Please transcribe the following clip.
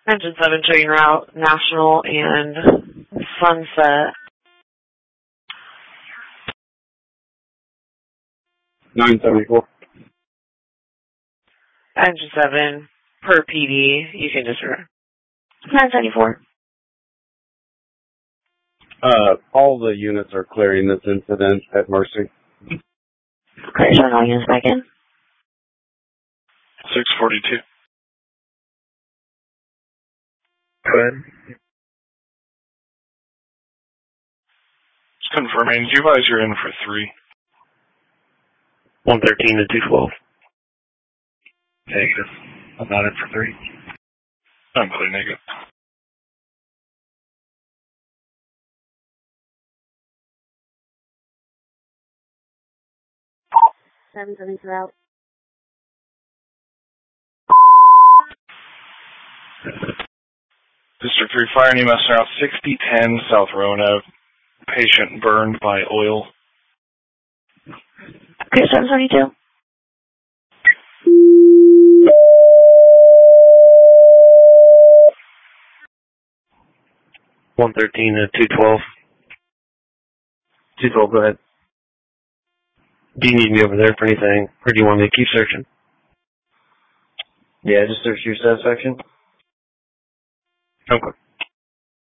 Engine 7 train route, National and Sunset. 974. Engine 7, per PD, you can just... 974. All the units are clearing this incident at Mercy. Okay, showing all units back in. 642. Go ahead. Just confirming, you guys are in for 3. 113 to 212. Negative. I'm not in for 3. I'm clear negative. Seven route. District 3 Fire and EMS route 6010 South Rona. Patient burned by oil. Okay, 772. $113 to 212. 212, go ahead. Do you need me over there for anything, or do you want me to keep searching? Yeah, just search your satisfaction. Okay.